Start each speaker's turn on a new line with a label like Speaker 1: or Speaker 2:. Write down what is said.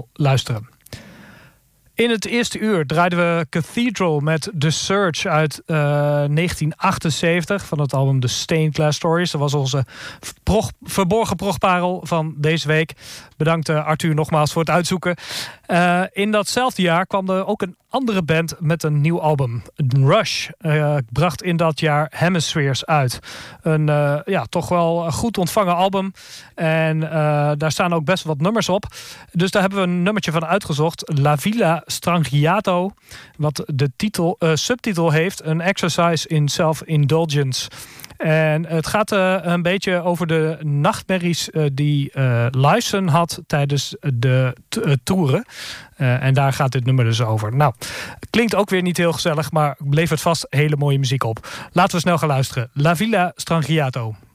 Speaker 1: snel luisteren. In het eerste uur draaiden we Cathedral met The Surge uit 1978 van het album The Stained Glass Stories. Dat was onze verborgen progparel van deze week. Bedankt Arthur nogmaals voor het uitzoeken. In datzelfde jaar kwam er ook een andere band met een nieuw album. Rush bracht in dat jaar Hemispheres uit. Een toch wel goed ontvangen album. En daar staan ook best wat nummers op. Dus daar hebben we een nummertje van uitgezocht. La Villa Strangiato. Wat de subtitel heeft. An Exercise in Self-Indulgence. En het gaat een beetje over de nachtmerries die Lyson had tijdens de toeren. En daar gaat dit nummer dus over. Nou, klinkt ook weer niet heel gezellig, maar levert vast hele mooie muziek op. Laten we snel gaan luisteren. La Villa Strangiato.